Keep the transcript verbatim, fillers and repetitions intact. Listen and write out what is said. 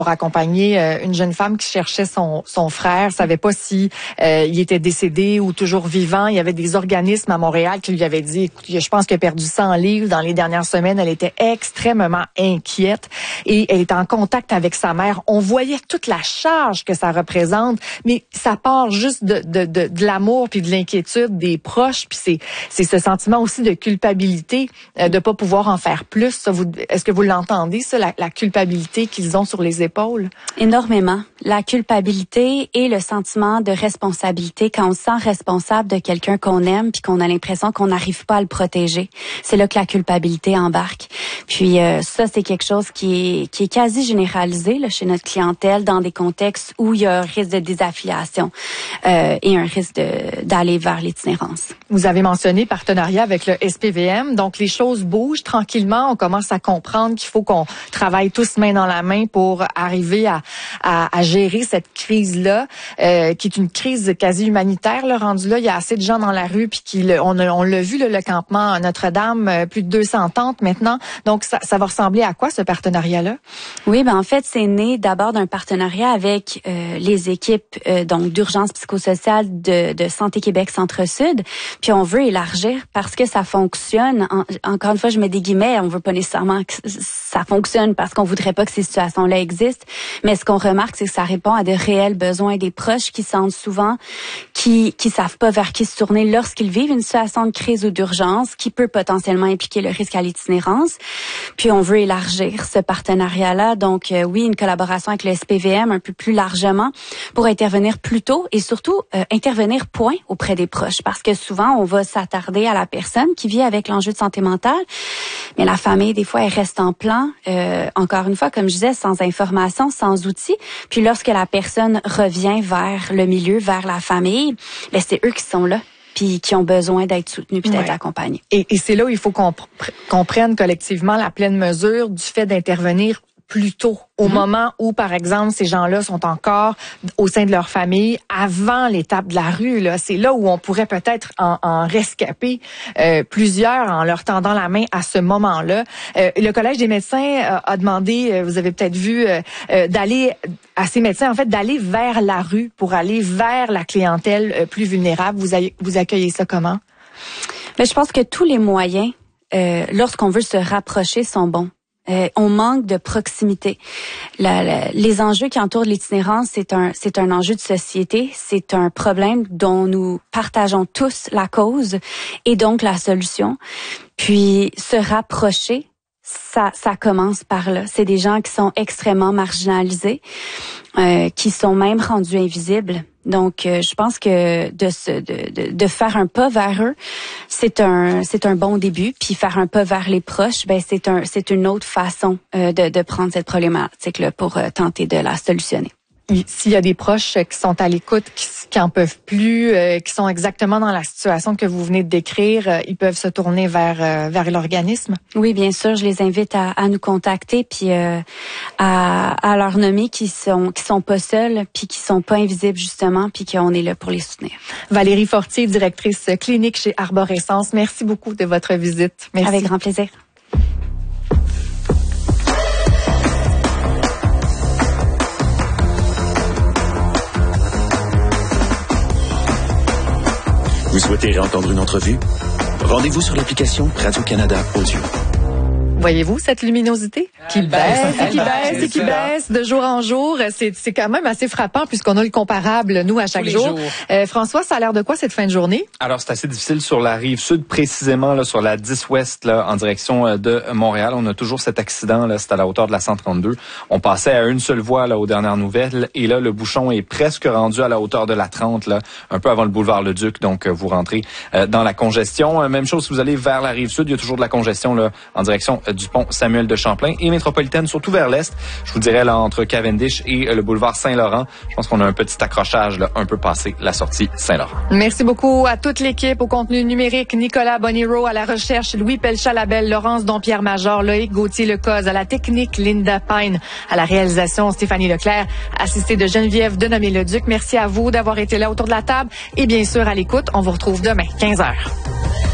pour accompagner euh, une jeune femme qui cherchait son son frère, savait pas si euh, il était décédé ou toujours vivant. Il y avait des organismes à Montréal qui lui avaient dit, écoute, je pense qu'il a perdu cent livres dans les dernières semaines. Elle était extrêmement inquiète et elle était en contact avec sa mère. On voyait toute la charge que ça représente, mais ça part juste de de de, de l'amour puis de l'inquiétude des proches, puis c'est c'est ce sentiment aussi de culpabilité euh, de pas pouvoir en faire plus. Ça, vous, est-ce que vous l'entendez ça, la, la culpabilité qu'ils ont sur les épaules? Énormément. La culpabilité et le sentiment de responsabilité quand on se sent responsable de quelqu'un qu'on aime puis qu'on a l'impression qu'on n'arrive pas à le protéger. C'est là que la culpabilité embarque. Puis euh, ça, c'est quelque chose qui est qui est quasi généralisé là, chez notre clientèle dans des contextes où il y a un risque de désaffiliation euh, et un risque de, d'aller vers l'itinérance. Vous avez mentionné partenariat avec le S P V M, donc les choses bougent tranquillement. On commence à comprendre qu'il faut qu'on travaille tous main dans la main pour arriver à, à, à gérer cette crise-là, euh, qui est une crise quasi humanitaire. Là, rendu là, il y a assez de gens dans la rue, puis qui, le, on, a, on l'a vu, là, le campement à Notre-Dame, euh, plus de deux cents tentes maintenant. Donc, ça, ça va ressembler à quoi, ce partenariat-là? Oui, ben en fait, c'est né d'abord d'un partenariat avec euh, les équipes euh, donc d'urgence psychosociale de, de Santé Québec Centre-Sud. Puis on veut élargir parce que ça fonctionne. En, encore une fois, je mets des guillemets. On veut pas nécessairement que ça fonctionne parce qu'on voudrait pas que ces situations-là existent. Mais ce qu'on remarque, c'est que ça répond à de réels besoins des proches qui sentent souvent, qui qui savent pas vers qui se tourner lorsqu'ils vivent une situation de crise ou d'urgence qui peut potentiellement impliquer le risque à l'itinérance. Puis on veut élargir ce partenariat-là. Donc euh, oui, une collaboration avec le S P V M un peu plus largement pour intervenir plus tôt et surtout euh, intervenir point auprès des proches. Parce que souvent, on va s'attarder à la personne qui vit avec l'enjeu de santé mentale, mais la famille, des fois, elle reste en plan, euh, encore une fois, comme je disais, sans information, sans outils. Puis lorsque la personne revient vers le milieu, vers la famille, ben c'est eux qui sont là, puis qui ont besoin d'être soutenus puis d'être ouais. accompagnés. Et, et c'est là où il faut qu'on, qu'on prenne collectivement la pleine mesure du fait d'intervenir plus tôt, au mmh. moment où, par exemple, ces gens-là sont encore au sein de leur famille, avant l'étape de la rue. Là, c'est là où on pourrait peut-être en, en rescaper euh, plusieurs en leur tendant la main à ce moment-là. Euh, le Collège des médecins euh, a demandé, euh, vous avez peut-être vu, euh, euh, d'aller à ces médecins, en fait, d'aller vers la rue pour aller vers la clientèle euh, plus vulnérable. Vous, a, vous accueillez ça comment? Mais je pense que tous les moyens, euh, lorsqu'on veut se rapprocher, sont bons. Euh, on manque de proximité. La, la, les enjeux qui entourent l'itinérance, c'est un, c'est un enjeu de société. C'est un problème dont nous partageons tous la cause et donc la solution. Puis se rapprocher, ça, ça commence par là. C'est des gens qui sont extrêmement marginalisés, euh, qui sont même rendus invisibles. Donc, euh, je pense que de, se, de, de, de faire un pas vers eux, c'est un, c'est un bon début. Puis faire un pas vers les proches, ben c'est un, c'est une autre façon euh, de, de prendre cette problématique-là pour euh, tenter de la solutionner. S'il y a des proches qui sont à l'écoute, qui, qui en peuvent plus, euh, qui sont exactement dans la situation que vous venez de décrire, euh, ils peuvent se tourner vers euh, vers l'organisme? Oui, bien sûr, je les invite à, à nous contacter puis euh, à, à leur nommer qu'ils sont qui sont pas seuls puis qui sont pas invisibles justement puis qu'on est là pour les soutenir. Valérie Fortier, directrice clinique chez Arborescence, merci beaucoup de votre visite. Merci. Avec grand plaisir. Vous souhaitez réentendre une entrevue? Rendez-vous sur l'application Radio-Canada Audio. Voyez-vous cette luminosité qui baisse et qui baisse et qui baisse de jour en jour? C'est, c'est quand même assez frappant puisqu'on a le comparable, nous, à chaque jour. Euh, François, ça a l'air de quoi cette fin de journée? Alors, c'est assez difficile sur la rive sud, précisément là, sur la dix ouest, là, en direction de Montréal. On a toujours cet accident, là, c'est à la hauteur de la cent trente-deux. On passait à une seule voie là, aux dernières nouvelles et là, le bouchon est presque rendu à la hauteur de la trente, là, un peu avant le boulevard Le Duc. Donc, vous rentrez euh, dans la congestion. Même chose si vous allez vers la rive sud, il y a toujours de la congestion là, en direction du pont Samuel de Champlain et métropolitaine, surtout vers l'est. Je vous dirais là entre Cavendish et le boulevard Saint-Laurent. Je pense qu'on a un petit accrochage là, un peu passé la sortie Saint-Laurent. Merci beaucoup à toute l'équipe, au contenu numérique, Nicolas Boniro à la recherche, Louis Pelchat-Labelle, Laurence Dompierre-Major, Loïc Gauthier-Lecoz à la technique, Linda Pine à la réalisation, Stéphanie Leclerc, assistée de Geneviève Denomé-Leduc. Merci à vous d'avoir été là autour de la table et bien sûr à l'écoute. On vous retrouve demain, quinze heures.